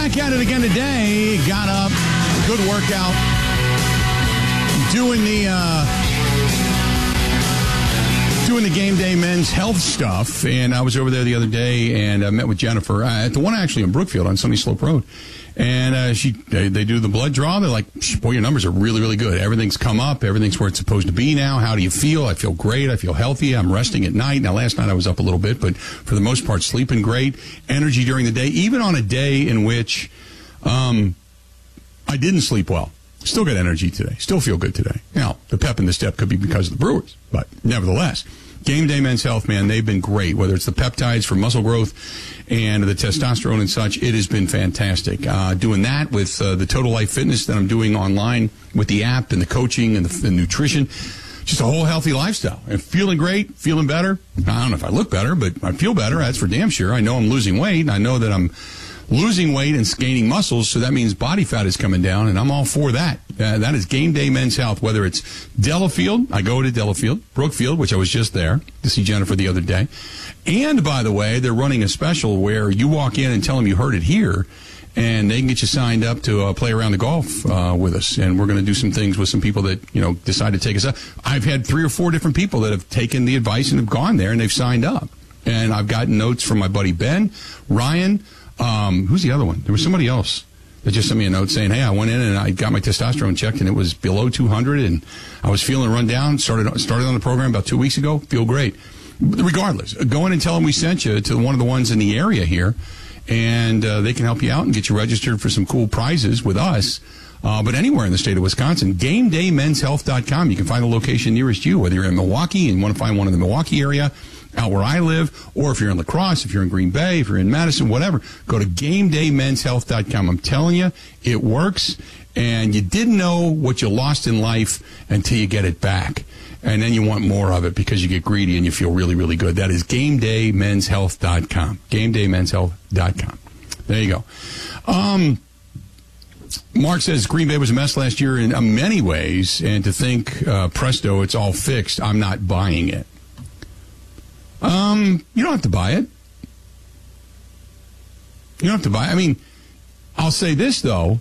back at it again today. Got up, good workout, doing the game day men's health stuff. And I was over there the other day and I met with Jennifer at the one actually in Brookfield on Sunny Slope Road. And they do the blood draw. They're like, boy, your numbers are really, really good. Everything's come up. Everything's where it's supposed to be now. How do you feel? I feel great. I feel healthy. I'm resting at night. Now, last night I was up a little bit, but for the most part, sleeping great. Energy during the day, even on a day in which I didn't sleep well. Still got energy today. Still feel good today. Now, the pep in the step could be because of the Brewers, but nevertheless. Game Day Men's Health, man, they've been great. Whether it's the peptides for muscle growth and the testosterone and such, it has been fantastic. Doing that with the Total Life Fitness that I'm doing online with the app and the coaching and the nutrition. Just a whole healthy lifestyle. And feeling great, feeling better. I don't know if I look better, but I feel better. That's for damn sure. I know I'm losing weight. And I know that I'm losing weight and gaining muscles, so that means body fat is coming down, and I'm all for that. That is Game Day Men's Health, whether it's Delafield, I go to Delafield, Brookfield, which I was just there to see Jennifer the other day. And, by the way, they're running a special where you walk in and tell them you heard it here, and they can get you signed up to play around the golf with us. And we're going to do some things with some people that, decide to take us up. I've had 3 or 4 different people that have taken the advice and have gone there, and they've signed up. And I've gotten notes from my buddy Ben, Ryan. Who's the other one? There was somebody else that just sent me a note saying, hey, I went in and I got my testosterone checked and it was below 200 and I was feeling run down. Started on the program about 2 weeks ago. Feel great. Regardless, go in and tell them we sent you to one of the ones in the area here, and they can help you out and get you registered for some cool prizes with us. But anywhere in the state of Wisconsin, GameDayMen'sHealth.com. You can find the location nearest you, whether you're in Milwaukee and you want to find one in the Milwaukee area, out where I live, or if you're in La Crosse, if you're in Green Bay, if you're in Madison, whatever, go to GameDayMen'sHealth.com. I'm telling you, it works, and you didn't know what you lost in life until you get it back. And then you want more of it because you get greedy and you feel really, really good. That is GameDayMen'sHealth.com. GameDayMen'sHealth.com. There you go. Mark says Green Bay was a mess last year in many ways, and to think, presto, it's all fixed, I'm not buying it. You don't have to buy it. You don't have to buy it. I mean, I'll say this, though.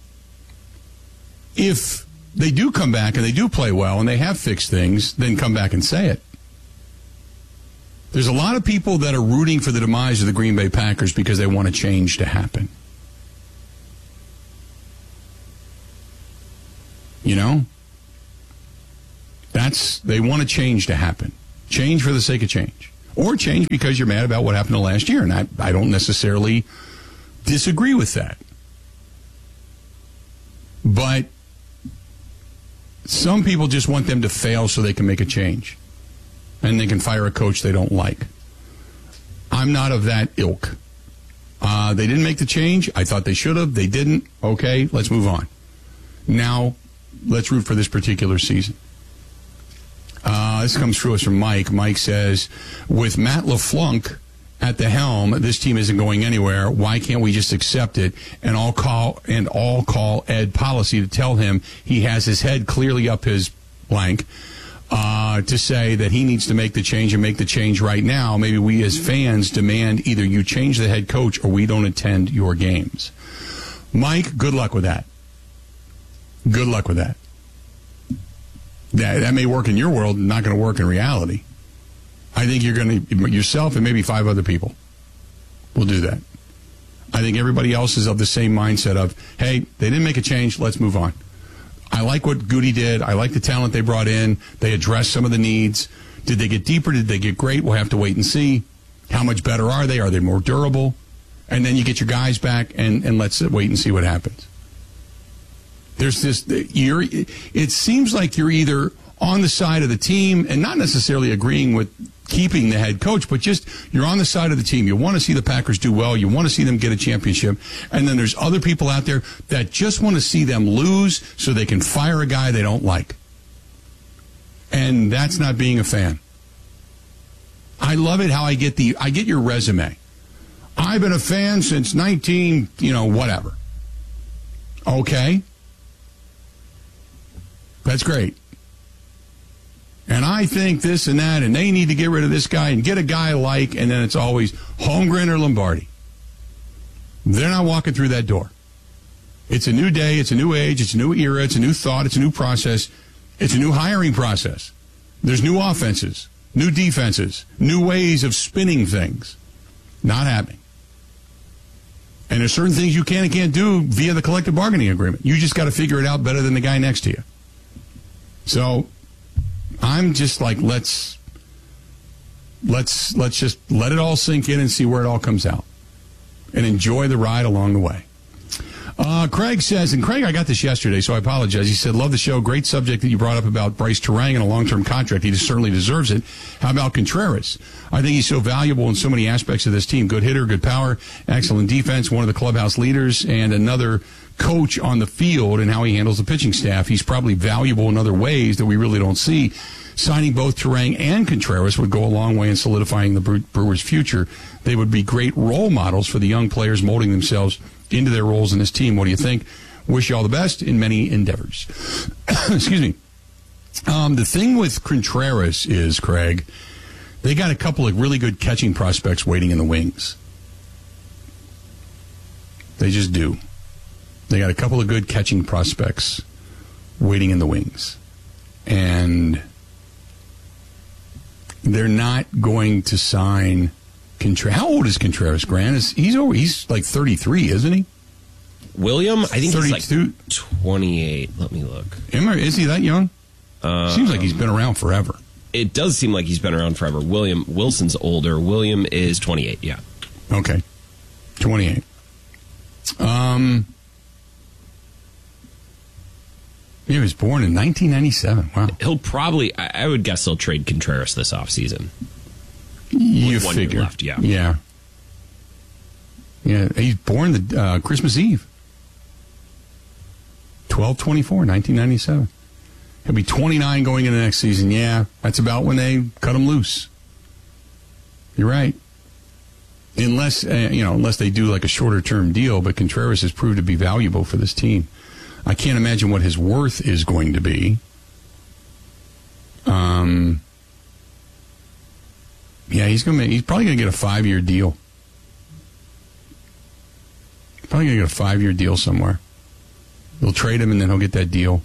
If they do come back and they do play well and they have fixed things, then come back and say it. There's a lot of people that are rooting for the demise of the Green Bay Packers because they want a change to happen. They want a change to happen. Change for the sake of change. Or change because you're mad about what happened last year. And I don't necessarily disagree with that. But some people just want them to fail so they can make a change. And they can fire a coach they don't like. I'm not of that ilk. They didn't make the change. I thought they should have. They didn't. Okay, let's move on. Now, let's root for this particular season. This comes through us from Mike. Mike says, with Matt LaFleur at the helm, this team isn't going anywhere. Why can't we just accept it and all call Ed Policy to tell him he has his head clearly up his blank to say that he needs to make the change and make the change right now? Maybe we as fans demand either you change the head coach or we don't attend your games. Mike, good luck with that. Good luck with that. That may work in your world, not going to work in reality. I think you're going to, yourself and maybe 5 other people will do that. I think everybody else is of the same mindset of, hey, they didn't make a change, let's move on. I like what Goody did. I like the talent they brought in. They addressed some of the needs. Did they get deeper? Did they get great? We'll have to wait and see. How much better are they? Are they more durable? And then you get your guys back, and let's wait and see what happens. There's this, it seems like you're either on the side of the team and not necessarily agreeing with keeping the head coach, but just you're on the side of the team. You want to see the Packers do well. You want to see them get a championship. And then there's other people out there that just want to see them lose so they can fire a guy they don't like. And that's not being a fan. I love it how I get your resume. I've been a fan since whatever. Okay. That's great. And I think this and that, and they need to get rid of this guy and get a guy like, and then it's always Holmgren or Lombardi. They're not walking through that door. It's a new day. It's a new age. It's a new era. It's a new thought. It's a new process. It's a new hiring process. There's new offenses, new defenses, new ways of spinning things. Not happening. And there's certain things you can and can't do via the collective bargaining agreement. You just got to figure it out better than the guy next to you. So I'm just like, let's just let it all sink in and see where it all comes out. And enjoy the ride along the way. Craig says, and Craig, I got this yesterday, so I apologize. He said, love the show. Great subject that you brought up about Bryce Terang and a long-term contract. He just certainly deserves it. How about Contreras? I think he's so valuable in so many aspects of this team. Good hitter, good power, excellent defense, one of the clubhouse leaders, and another coach on the field and how he handles the pitching staff. He's probably valuable in other ways that we really don't see. Signing both Terang and Contreras would go a long way in solidifying the Brewers' future. They would be great role models for the young players molding themselves into their roles in this team. What do you think? Wish you all the best in many endeavors. Excuse me. The thing with Contreras is, Craig, they got a couple of really good catching prospects waiting in the wings. They just do. They got a couple of good catching prospects waiting in the wings. And they're not going to sign Contreras. How old is Contreras, Grant? He's like 33, isn't he? William, I think 32? he's like 28. Let me look. Is he that young? Seems like he's been around forever. It does seem like he's been around forever. Wilson's older. William is 28, yeah. Okay. 28. He was born in 1997. Wow. He'll probably, I would guess they'll trade Contreras this offseason. You with 1 year figure. left, yeah. Yeah. Yeah, he's born the Christmas Eve. 12/24, 1997. He'll be 29 going into next season. Yeah, that's about when they cut him loose. You're right. Unless they do like a shorter term deal, but Contreras has proved to be valuable for this team. I can't imagine what his worth is going to be. Yeah, he's probably going to get a 5-year deal. Probably going to get a 5-year deal somewhere. They'll trade him and then he'll get that deal.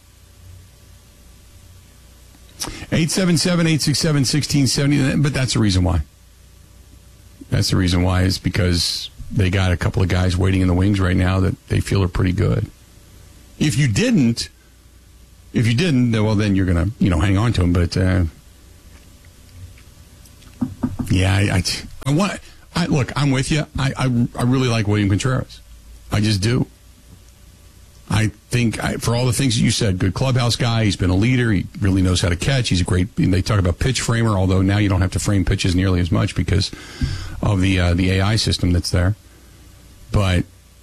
877-867-1670, but that's the reason why. That's the reason why, is because they got a couple of guys waiting in the wings right now that they feel are pretty good. If you didn't, well, then you're going to, hang on to them. But, yeah, look, I'm with you. I really like William Contreras. I just do. I think, for all the things that you said, good clubhouse guy. He's been a leader. He really knows how to catch. He's a great, they talk about pitch framer, although now you don't have to frame pitches nearly as much because of the AI system that's there. But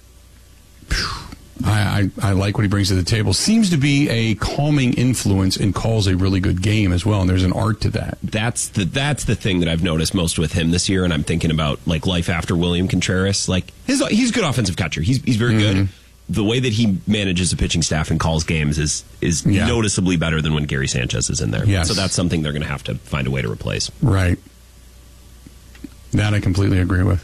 I like what he brings to the table. Seems to be a calming influence and calls a really good game as well. And there's an art to that. That's the thing that I've noticed most with him this year. And I'm thinking about like life after William Contreras. Like he's a good offensive catcher. He's very good. The way that he manages the pitching staff and calls games is noticeably better than when Gary Sanchez is in there. Yes. So that's something they're going to have to find a way to replace. Right. That I completely agree with.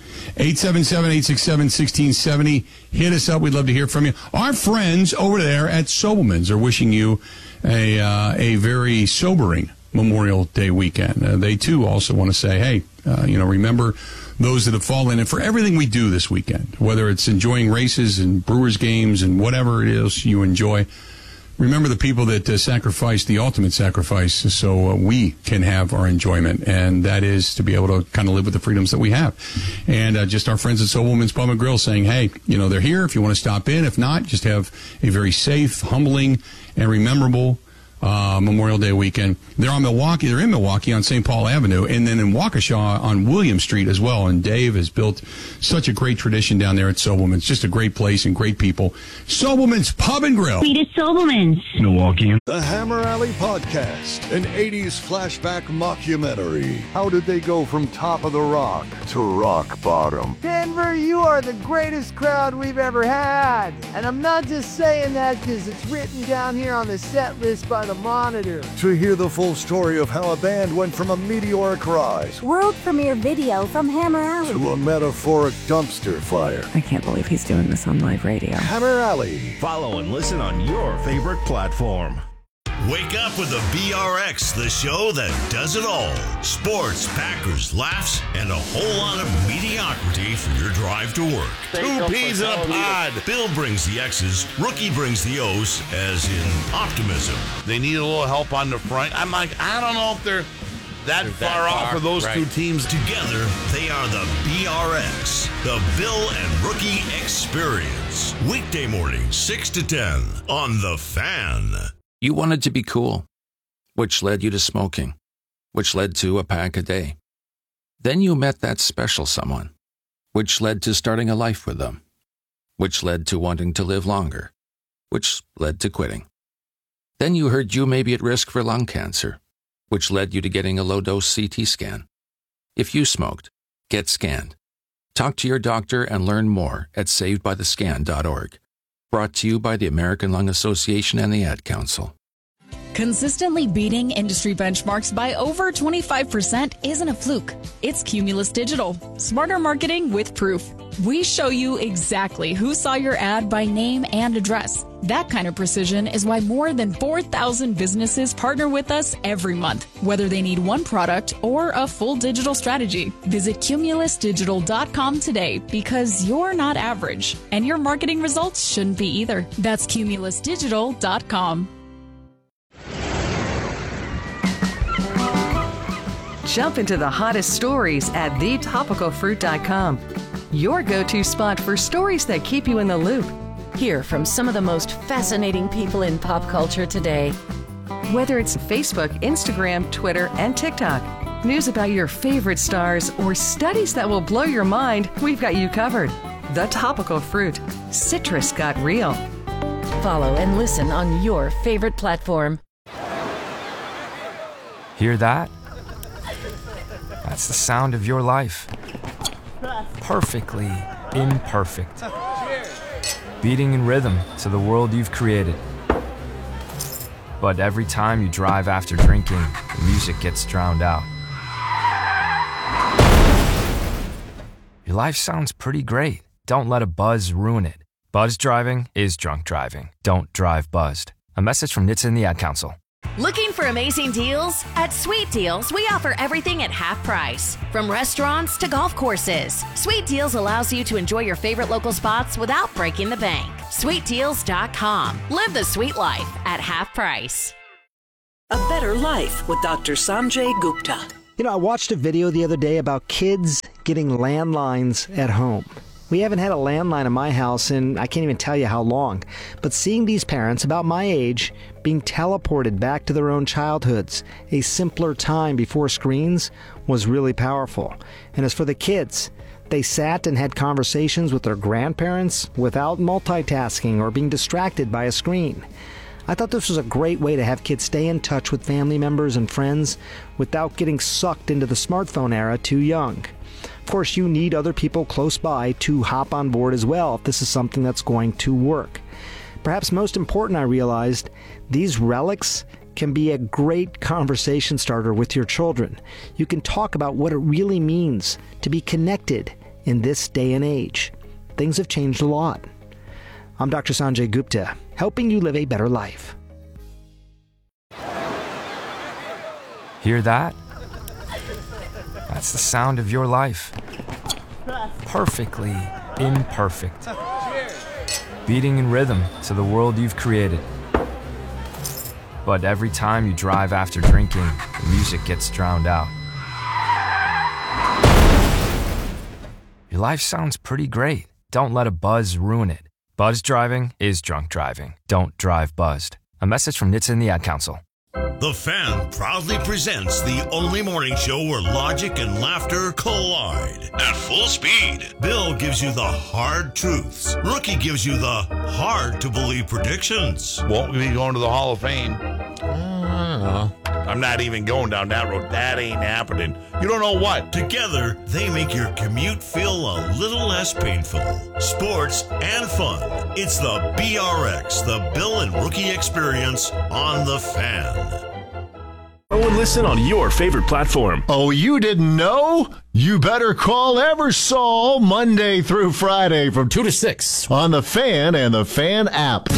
877-867-1670. Hit us up. We'd love to hear from you. Our friends over there at Sobelman's are wishing you a very sobering Memorial Day weekend. They, too, also want to say, hey, remember those that have fallen. And for everything we do this weekend, whether it's enjoying races and Brewers games and whatever it is you enjoy, remember the people that sacrificed the ultimate sacrifice so we can have our enjoyment, and that is to be able to kind of live with the freedoms that we have. And just our friends at Sobelman's Pub and Grill saying, hey, they're here if you want to stop in. If not, just have a very safe, humbling, and rememberable Memorial Day weekend. They're in Milwaukee on St. Paul Avenue, and then in Waukesha on William Street as well. And Dave has built such a great tradition down there at Sobelman's. Just a great place and great people. Sobelman's Pub and Grill. Sweet at Sobelman's. Milwaukee. The Hammer Alley Podcast, an 80s flashback mockumentary. How did they go from top of the rock to rock bottom? Denver, you are the greatest crowd we've ever had. And I'm not just saying that because it's written down here on the set list by the the monitor. To hear the full story of how a band went from a meteoric rise World premiere video from Hammer Alley. to a metaphoric dumpster fire. I can't believe he's doing this on live radio. Hammer Alley. Follow and listen on your favorite platform. Wake up with the BRX, the show that does it all. Sports, Packers, laughs, and a whole lot of mediocrity for your drive to work. 2 peas in a pod. Bill brings the X's, Rookie brings the O's, as in optimism. They need a little help on the front. I'm like, I don't know if they're that far off of those two teams. Together, they are the BRX, the Bill and Rookie Experience. Weekday morning, 6 to 10 on The Fan. You wanted to be cool, which led you to smoking, which led to a pack a day. Then you met that special someone, which led to starting a life with them, which led to wanting to live longer, which led to quitting. Then you heard you may be at risk for lung cancer, which led you to getting a low-dose CT scan. If you smoked, get scanned. Talk to your doctor and learn more at savedbythescan.org. Brought to you by the American Lung Association and the Ad Council. Consistently beating industry benchmarks by over 25% isn't a fluke. It's Cumulus Digital. Smarter marketing with proof. We show you exactly who saw your ad by name and address. That kind of precision is why more than 4,000 businesses partner with us every month, whether they need one product or a full digital strategy. Visit cumulusdigital.com today because you're not average, and your marketing results shouldn't be either. That's cumulusdigital.com. Jump into the hottest stories at thetopicalfruit.com. Your go-to spot for stories that keep you in the loop. Hear from some of the most fascinating people in pop culture today. Whether it's Facebook, Instagram, Twitter, and TikTok, news about your favorite stars, or studies that will blow your mind, we've got you covered. The Topical Fruit. Citrus got real. Follow and listen on your favorite platform. Hear that? That's the sound of your life. Perfectly imperfect. Beating in rhythm to the world you've created. But every time you drive after drinking, the music gets drowned out. Your life sounds pretty great. Don't let a buzz ruin it. Buzz driving is drunk driving. Don't drive buzzed. A message from NHTSA and the Ad Council. Looking for amazing deals? At Sweet Deals, we offer everything at half price. From restaurants to golf courses, Sweet Deals allows you to enjoy your favorite local spots without breaking the bank. SweetDeals.com. Live the sweet life at half price. A Better Life with Dr. Sanjay Gupta. You know, I watched a video the other day about kids getting landlines at home. We haven't had a landline in my house in I can't even tell you how long. But seeing these parents about my age being teleported back to their own childhoods, a simpler time before screens, was really powerful. And as for the kids, they sat and had conversations with their grandparents without multitasking or being distracted by a screen. I thought this was a great way to have kids stay in touch with family members and friends without getting sucked into the smartphone era too young. Of course, you need other people close by to hop on board as well if this is something that's going to work. Perhaps most important, I realized, these relics can be a great conversation starter with your children. You can talk about what it really means to be connected in this day and age. Things have changed a lot. I'm Dr. Sanjay Gupta, helping you live a better life. Hear that? That's the sound of your life. Perfectly imperfect. Beating in rhythm to the world you've created. But every time you drive after drinking, the music gets drowned out. Your life sounds pretty great. Don't let a buzz ruin it. Buzz driving is drunk driving. Don't drive buzzed. A message from NHTSA and the Ad Council. The Fan proudly presents the only morning show where logic and laughter collide at full speed. Bill gives you the hard truths. Rookie gives you the hard-to-believe predictions. Won't we be going to the Hall of Fame? I'm not even going down that road. That ain't happening. You don't know what. Together, they make your commute feel a little less painful. Sports and fun. It's the BRX, the Bill and Rookie Experience on The Fan. Oh, and listen on your favorite platform. Oh, you didn't know? You better call Eversol Monday through Friday from 2 to 6 on The Fan and The Fan app.